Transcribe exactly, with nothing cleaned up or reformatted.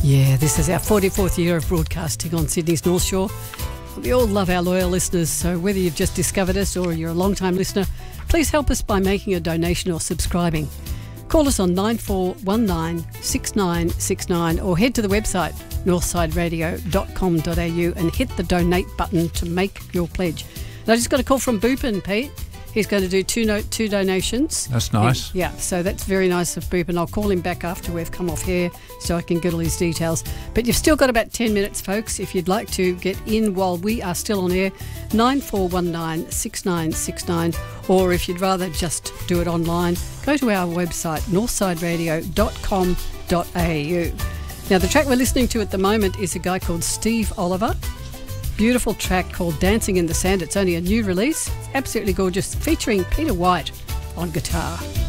Yeah, this is our forty-fourth year of broadcasting on Sydney's North Shore. We all love our loyal listeners, so whether you've just discovered us or you're a long-time listener, please help us by making a donation or subscribing. Call us on nine four one nine, six nine six nine or head to the website northside radio dot com dot a u and hit the donate button to make your pledge. And I just got a call from Boopin, Pete. He's going to do two no, two donations. That's nice. Yeah, so that's very nice of Boop, and I'll call him back after we've come off here so I can get all his details. But you've still got about ten minutes, folks, if you'd like to get in while we are still on air, nine four one nine, six nine six nine, or if you'd rather just do it online, go to our website, northside radio dot com dot a u. Now, the track we're listening to at the moment is a guy called Steve Oliver. Beautiful track called Dancing in the Sand. It's only a new release. It's absolutely gorgeous, featuring Peter White on guitar.